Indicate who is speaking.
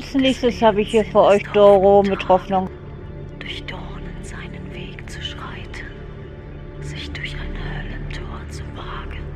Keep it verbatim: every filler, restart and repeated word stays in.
Speaker 1: Als nächstes habe ich hier für euch Doro mit Hoffnung.
Speaker 2: Durch Dornen seinen Weg zu schreiten, sich durch ein Höllentor zu wagen.